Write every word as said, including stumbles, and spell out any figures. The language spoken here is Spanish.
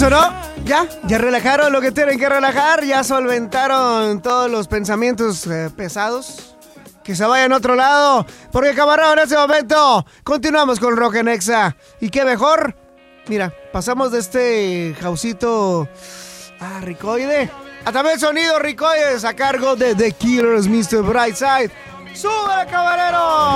¿o no? ¿Ya? ¿Ya relajaron lo que tienen que relajar? ¿Ya solventaron todos los pensamientos eh, pesados? Que se vayan a otro lado, porque camarada, en este momento continuamos con Rock en Exa. ¿Y qué mejor? Mira, pasamos de este jausito ah, ricoide a también sonido ricoides a cargo de The Killers, mister Brightside. ¡Sube, camarero!